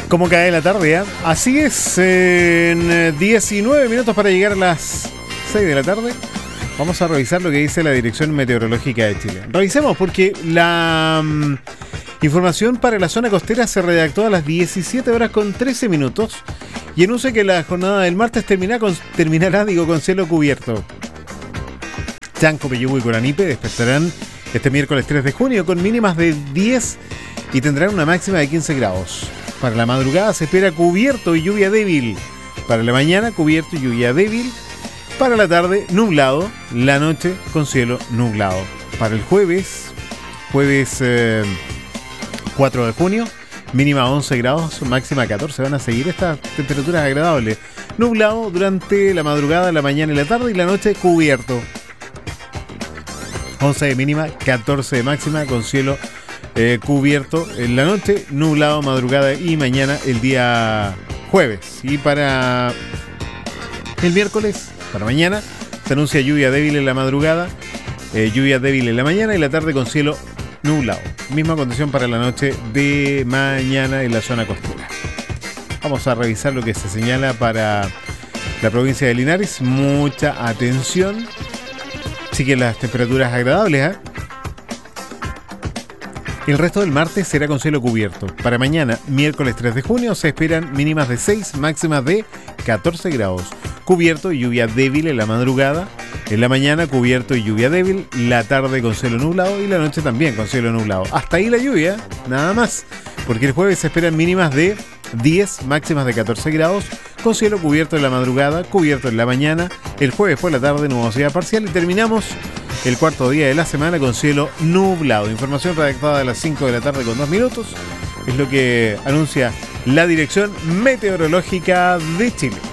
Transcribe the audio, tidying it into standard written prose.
Cómo cae la tarde, ¿eh? Así es, en 19 minutos para llegar a las 6 de la tarde. Vamos a revisar lo que dice la Dirección Meteorológica de Chile. Revisemos porque la información para la zona costera se redactó a las 17 horas con 13 minutos y anuncia que la jornada del martes terminará con cielo cubierto. Chanco, Peyúgue y Coranipe despertarán este miércoles 3 de junio con mínimas de 10 y tendrán una máxima de 15 grados. Para la madrugada se espera cubierto y lluvia débil. Para la mañana cubierto y lluvia débil. Para la tarde nublado. La noche con cielo nublado. Para el jueves 4 de junio, mínima 11 grados, máxima 14. Van a seguir estas temperaturas agradables. Nublado durante la madrugada, la mañana y la tarde, y la noche cubierto. 11 de mínima, 14 de máxima, con cielo cubierto en la noche, nublado madrugada y mañana el día jueves. Y para el miércoles, para mañana, se anuncia lluvia débil en la madrugada, lluvia débil en la mañana y la tarde con cielo nublado. Misma condición para la noche de mañana en la zona costera. Vamos a revisar lo que se señala para la provincia de Linares. Mucha atención. Siguen las temperaturas agradables, ¿eh? El resto del martes será con cielo cubierto. Para mañana, miércoles 3 de junio, se esperan mínimas de 6, máximas de 14 grados. Cubierto y lluvia débil en la madrugada. En la mañana, cubierto y lluvia débil. La tarde con cielo nublado y la noche también con cielo nublado. Hasta ahí la lluvia, nada más. Porque el jueves se esperan mínimas de 10, máximas de 14 grados. Con cielo cubierto en la madrugada, cubierto en la mañana. El jueves por la tarde, nubosidad parcial. Y terminamos el cuarto día de la semana con cielo nublado. Información redactada a las 5 de la tarde con 2 minutos. Es lo que anuncia la Dirección Meteorológica de Chile.